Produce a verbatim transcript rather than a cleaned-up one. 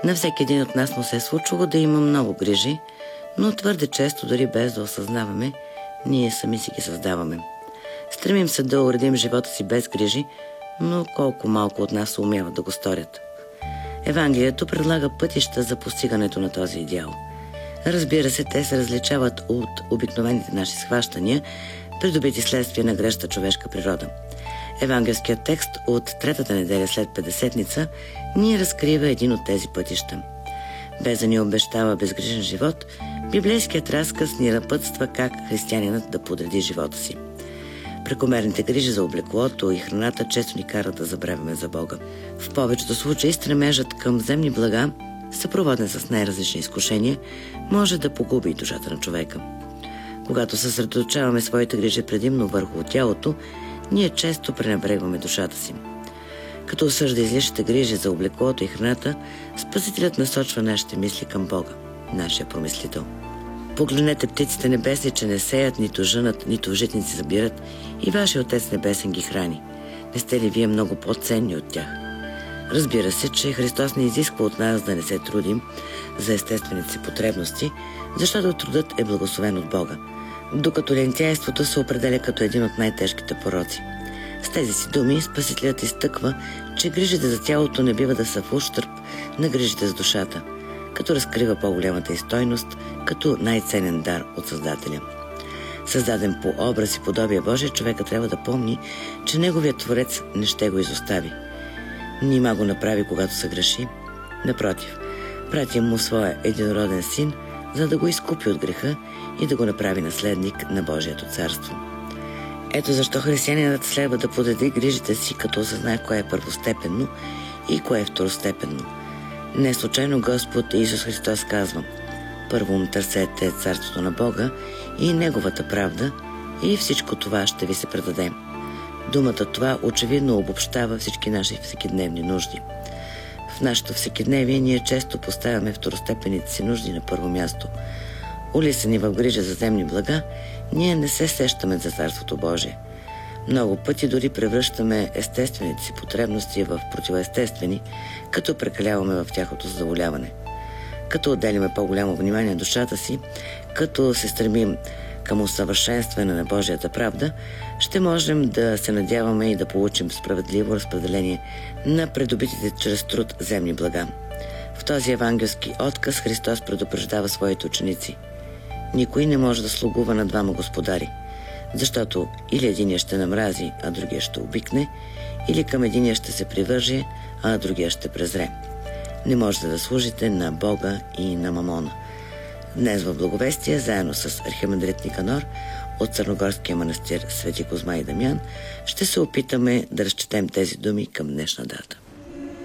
На всеки един от нас му се е случило да има много грижи, но твърде често, дори без да осъзнаваме, ние сами си ги създаваме. Стремим се да уредим живота си без грижи, но колко малко от нас умяват да го сторят. Евангелието предлага пътища за постигането на този идеал. Разбира се, те се различават от обикновените наши схващания, придобити следствие на грешната човешка природа. Евангелският текст от третата неделя след Петдесетница ни разкрива един от тези пътища. Без да ни обещава безгрижен живот, библейският разказ ни напътства как християнинът да подреди живота си. Прекомерните грижи за облеклото и храната често ни карат да забравяме за Бога. В повечето случаи стремежът към земни блага, съпроводен с най-различни изкушения, може да погуби душата на човека. Когато съсредоточаваме своите грижи предимно върху тялото, ние често пренебрегваме душата си. Като осъжда излишните грижи за облеклото и храната, Спасителят насочва нашите мисли към Бога, нашия промислител. Погледнете птиците небесни, че не сеят, нито жънат, нито в житници събират, и вашия Отец небесен ги храни. Не сте ли вие много по-ценни от тях? Разбира се, че Христос не изисква от нас да не се трудим за естествените си потребности, защото трудът е благословен от Бога, докато лентяйството се определя като един от най-тежките пороци. С тези си думи Спасителят изтъква, че грижите за тялото не бива да са в ущърб на грижите за душата, като разкрива по-голямата й стойност като най-ценен дар от Създателя. Създаден по образ и подобие Божие, човека трябва да помни, че неговият Творец не ще го изостави. Нима го направи, когато съгреши. Напротив, прати му своя единороден син, за да го изкупи от греха и да го направи наследник на Божието царство. Ето защо християнинът следва да подреди грижите си, като осъзнае кое е първостепенно и кое е второстепенно. Не случайно Господ Исус Христос казва: първо търсете царството на Бога и Неговата правда, и всичко това ще ви се предаде. Думата това очевидно обобщава всички наши всекидневни нужди. В нашето всекидневие ние често поставяме второстепенните си нужди на първо място. Улисани в грижа за земни блага, ние не се сещаме за Царството Божие. Много пъти дори превръщаме естествените си потребности в противоестествени, като прекаляваме в тяхното задоволяване. Като отделяме по-голямо внимание на душата си, като се стремим към усъвършенстване на Божията правда, ще можем да се надяваме и да получим справедливо разпределение на придобитите чрез труд земни блага. В този евангелски отказ Христос предупреждава своите ученици: никой не може да слугува на двама господари, защото или единия ще намрази, а другия ще обикне, или към единия ще се привърже, а другия ще презре. Не можете да служите на Бога и на мамона. Днес в Благовестие, заедно с архимандрит Никанор от Църногорския манастир Свети Козма и Дамян, ще се опитаме да разчетем тези думи към днешна дата.